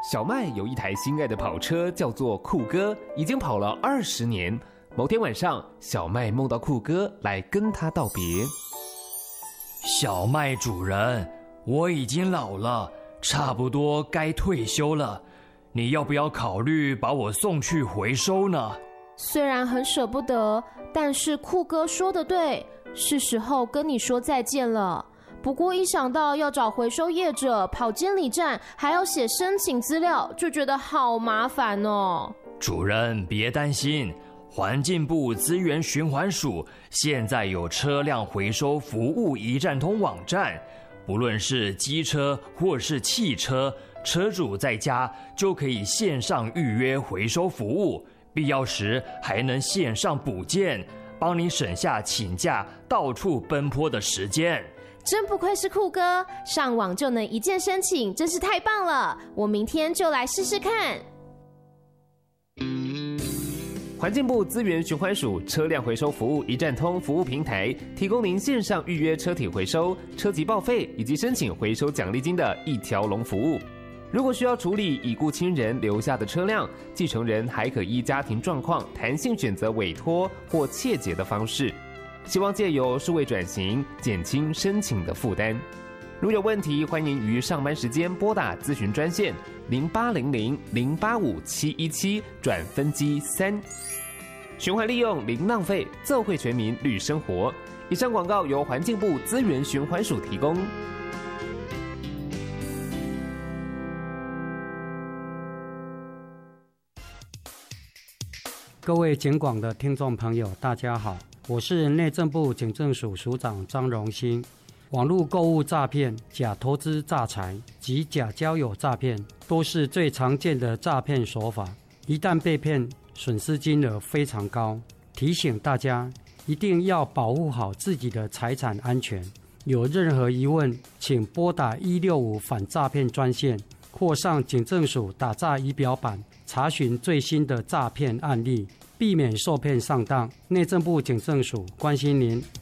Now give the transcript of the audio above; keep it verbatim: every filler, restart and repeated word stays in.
小麦有一台心爱的跑车，叫做酷哥，已经跑了二十年。某天晚上，小麦梦到酷哥来跟他道别。 小麦主人，我已经老了，差不多该退休了，你要不要考虑把我送去回收呢？ 虽然很舍不得，但是酷哥说的对，是时候跟你说再见了。不过一想到要找回收业者、跑监理站，还要写申请资料，就觉得好麻烦哦。 主人别担心，环境部资源循环署现在有车辆回收服务一站通网站，不论是机车或是汽车，车主在家就可以线上预约回收服务，必要时还能线上补件，帮你省下请假到处奔波的时间。 真不愧是酷哥，上网就能一键申请，真是太棒了！我明天就来试试看。 环境部资源循环署车辆回收服务一站通服务平台，提供您线上预约车体回收、车籍报废以及申请回收奖励金的一条龙服务。如果需要处理已故亲人留下的车辆，继承人还可依家庭状况弹性选择委托或切结的方式。希望借由数位转型，减轻申请的负担。如有问题，欢迎于上班时间拨打咨询专线零八零零零八五七一七转分机三。循环利用零浪费，奏会全民绿生活。以上广告由环境部资源循环署提供。 各位警广的听众朋友，大家好，我是内政部警政署署长张荣兴。网络购物诈骗、假投资诈财及假交友诈骗都是最常见的诈骗手法，一旦被骗，损失金额非常高。提醒大家一定要保护好自己的财产安全。有任何疑问，请拨打一六五反诈骗专线，或上警政署打诈仪表板查询最新的诈骗案例，避免受骗上当。内政部警政署关心您。